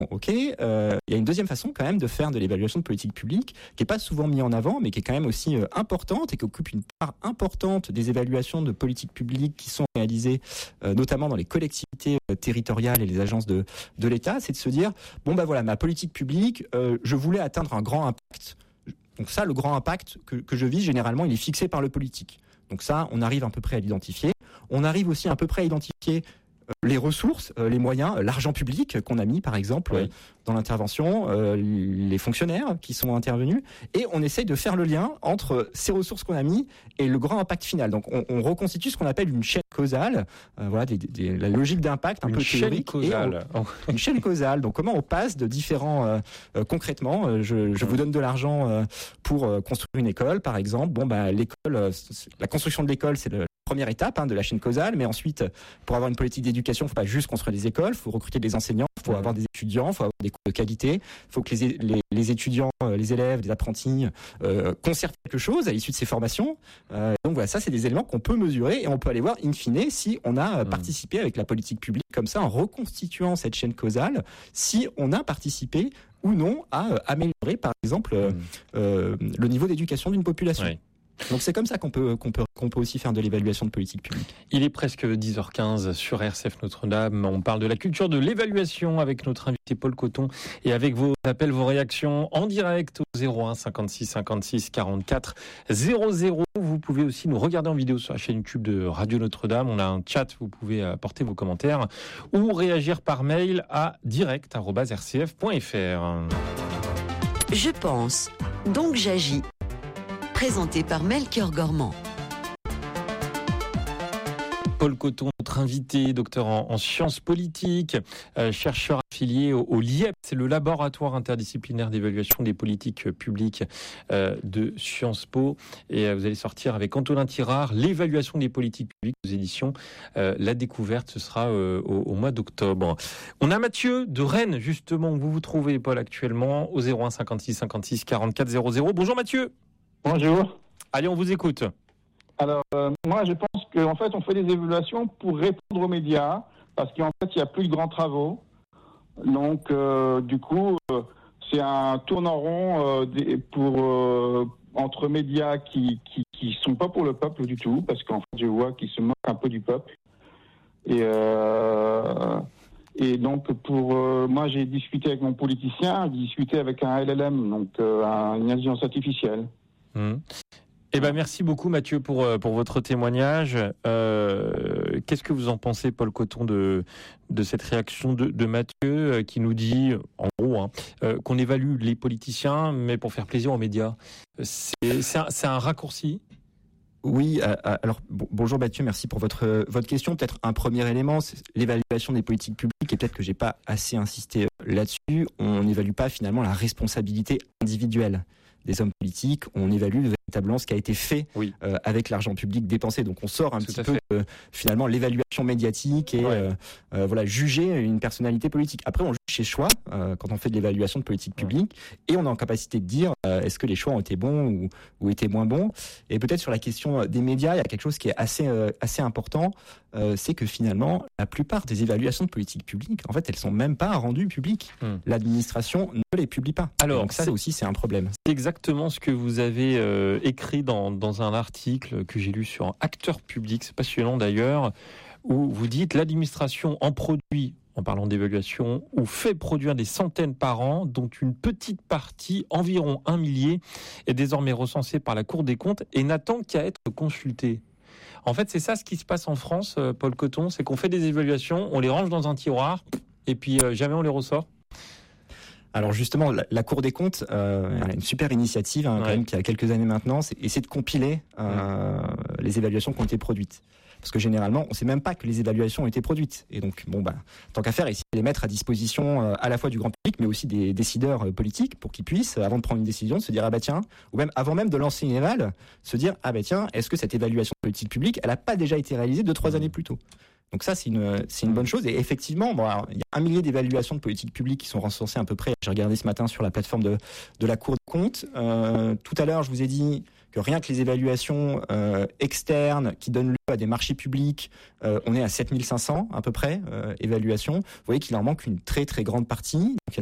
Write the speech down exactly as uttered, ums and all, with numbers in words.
ok, euh, il y a une deuxième façon quand même de faire de l'évaluation de politique publique qui n'est pas souvent mise en avant, mais qui est quand même aussi euh, importante et qui occupe une part importante des évaluations de politique publique qui sont réalisées euh, notamment dans les collectivités euh, territoriales et les agences de, de l'État, c'est de se dire, bon ben voilà, ma politique publique, euh, je voulais atteindre un grand impact. Donc ça, le grand impact que, que je vise, généralement, il est fixé par le politique. Donc ça, on arrive à peu près à l'identifier. On arrive aussi à peu près à identifier les ressources, les moyens, l'argent public qu'on a mis, par exemple, oui. dans l'intervention, euh, les fonctionnaires qui sont intervenus, et on essaye de faire le lien entre ces ressources qu'on a mis et le grand impact final. Donc, on, on reconstitue ce qu'on appelle une chaîne causale, euh, voilà, des, des, la logique d'impact un une peu chaîne théorique. Causale. On, une chaîne causale. Donc, comment on passe de différents, euh, euh, concrètement, euh, je, je vous donne de l'argent euh, pour euh, construire une école, par exemple. Bon, bah, l'école, euh, la construction de l'école, c'est le première étape hein, de la chaîne causale, mais ensuite, pour avoir une politique d'éducation, il ne faut pas juste construire des écoles, il faut recruter des enseignants, il faut mmh. avoir des étudiants, il faut avoir des cours de qualité, il faut que les, les, les étudiants, les élèves, les apprentis euh, conservent quelque chose à l'issue de ces formations. Euh, donc voilà, ça c'est des éléments qu'on peut mesurer et on peut aller voir in fine si on a mmh. participé avec la politique publique comme ça en reconstituant cette chaîne causale, si on a participé ou non à euh, améliorer par exemple mmh. euh, le niveau d'éducation d'une population. Oui. Donc c'est comme ça qu'on peut, qu'on peut, qu'on peut aussi faire de l'évaluation de politique publique. Il est presque dix heures quinze sur R C F Notre-Dame. On parle de la culture de l'évaluation avec notre invité Paul Coton et avec vos appels, vos réactions en direct au zéro un cinquante-six cinquante-six quarante-quatre zéro zéro. Vous pouvez aussi nous regarder en vidéo sur la chaîne YouTube de Radio Notre-Dame. On a un chat, vous pouvez apporter vos commentaires ou réagir par mail à direct arobase r c f point f r. Je pense, donc j'agis. Présenté par Melchior Gormand. Paul Coton, notre invité, docteur en, en sciences politiques, euh, chercheur affilié au, au L I E P, c'est le laboratoire interdisciplinaire d'évaluation des politiques publiques euh, de Sciences Po. Et euh, vous allez sortir avec Antonin Tirard, l'évaluation des politiques publiques aux éditions. Euh, la découverte, ce sera euh, au, au mois d'octobre. On a Mathieu de Rennes, justement, où vous vous trouvez, Paul, actuellement, au zéro un cinquante-six cinquante-six quarante-quatre zéro zéro. Bonjour Mathieu. Bonjour. Allez, on vous écoute. Alors, euh, moi, je pense qu'en fait, on fait des évaluations pour répondre aux médias, parce qu'en fait, il n'y a plus de grands travaux. Donc, euh, du coup, euh, c'est un tournant rond euh, des, pour, euh, entre médias qui qui qui sont pas pour le peuple du tout, parce qu'en fait, je vois qu'ils se moquent un peu du peuple. Et, euh, et donc, pour euh, moi, j'ai discuté avec mon politicien, j'ai discuté avec un L L M, donc euh, une intelligence artificielle. Mmh. Eh ben merci beaucoup Mathieu pour pour votre témoignage. Euh, qu'est-ce que vous en pensez, Paul Coton, de de cette réaction de, de Mathieu euh, qui nous dit, en gros, hein, euh, qu'on évalue les politiciens, mais pour faire plaisir aux médias. C'est c'est un, c'est un raccourci. Oui, alors bonjour Mathieu, merci pour votre votre question. Peut-être un premier élément, c'est l'évaluation des politiques publiques, et peut-être que j'ai pas assez insisté là-dessus. On n'évalue pas finalement la responsabilité individuelle des hommes politiques, on évalue véritablement ce qui a été fait oui. euh, avec l'argent public dépensé. Donc on sort un Tout petit peu de, finalement l'évaluation médiatique et ouais. euh, euh, voilà juger une personnalité politique. Après on juge ses choix euh, quand on fait de l'évaluation de politique publique ouais. et on est en capacité de dire euh, est-ce que les choix ont été bons ou, ou étaient moins bons. Et peut-être sur la question des médias, il y a quelque chose qui est assez euh, assez important, euh, c'est que finalement la plupart des évaluations de politique publique, en fait, elles sont même pas rendues publiques. Hum. L'administration ne les publie pas. Alors donc ça c'est aussi c'est un problème. C'est exactement ce que vous avez euh, écrit dans, dans un article que j'ai lu sur Acteurs Publics, c'est passionnant d'ailleurs, où vous dites l'administration en produit, en parlant d'évaluation, ou fait produire des centaines par an, dont une petite partie, environ un millier, est désormais recensée par la Cour des comptes et n'attend qu'à être consultée. En fait, c'est ça ce qui se passe en France, Paul Coton, c'est qu'on fait des évaluations, on les range dans un tiroir, et puis euh, jamais on les ressort. Alors justement, la, la Cour des comptes, euh, a une super initiative hein, quand ouais. même qui a quelques années maintenant, c'est essayer de compiler euh, ouais. les évaluations qui ont été produites. Parce que généralement, on ne sait même pas que les évaluations ont été produites. Et donc, bon, bah, tant qu'à faire, essayer de les mettre à disposition euh, à la fois du grand public, mais aussi des décideurs euh, politiques, pour qu'ils puissent, avant de prendre une décision, se dire ah bah tiens, ou même avant même de lancer une éval, se dire ah bah tiens, est-ce que cette évaluation de politique publique, elle n'a pas déjà été réalisée deux trois années plus tôt. Donc ça, c'est une, c'est une bonne chose. Et effectivement, bon, alors, il y a un millier d'évaluations de politique publique qui sont recensées à peu près. J'ai regardé ce matin sur la plateforme de, de la Cour des comptes. Euh, tout à l'heure, je vous ai dit que rien que les évaluations euh, externes qui donnent lieu à des marchés publics, euh, on est à sept mille cinq cents à peu près euh, évaluations. Vous voyez qu'il en manque une très très grande partie. Donc, il y